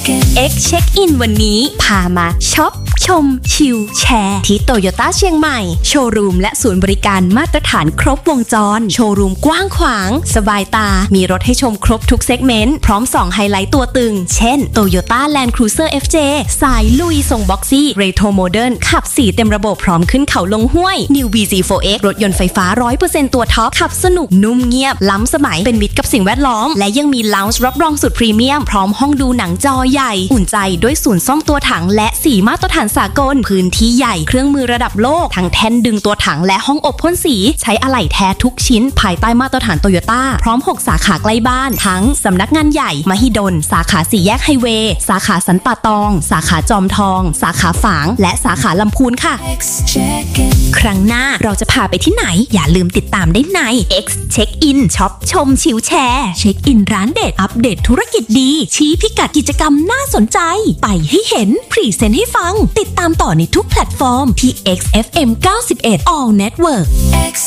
X Check In วันนี้พามาช็อปชมชิลแชร์ที่โตโยต้าเชียงใหม่โชว์รูมและศูนย์บริการมาตรฐานครบวงจรโชว์รูมกว้างขวางสบายตามีรถให้ชมครบทุกเซกเมนต์พร้อม2ไฮไลท์ตัวตึงเช่น Toyota Land Cruiser FJ สายลุยทรงบ็อกซี่เรโทรโมเดิร์นขับ4เต็มระบบพร้อมขึ้นเขาลงห้วย New BZ4X รถยนต์ไฟฟ้า 100% ตัวท็อปขับสนุกนุ่มเงียบล้ำสมัยเป็นมิตรกับสิ่งแวดล้อมและยังมีลาวน์รับรองสุดพรีเมียมพร้อมห้องดูหนังจอใหญ่อุ่นใจด้วยศูนย์ซ่อมตัวถังและ4มาตรฐานสากลพื้นที่ใหญ่เครื่องมือระดับโลกทั้งแท่นดึงตัวถังและห้องอบพ่นสีใช้อะไหล่แท้ทุกชิ้นภายใต้มาตรฐานโตโยต้าพร้อม6สาขาใกล้บ้านทั้งสำนักงานใหญ่มหิดลสาขา4แยกไฮเวย์สาขาสันป่าตองสาขาจอมทองสาขาฝางและสาขาลำพูนค่ะครั้งหน้าเราจะพาไปที่ไหนอย่าลืมติดตามได้ใน X Check In ช็อปชมชิลแชร์เช็คอินร้านเด็ดอัปเดตธุรกิจดีชี้พิกัดกิจกรรมน่าสนใจไปให้เห็นพรีเซนต์ให้ฟังติดตามต่อในทุกแพลตฟอร์มที่ XFM 91 All Network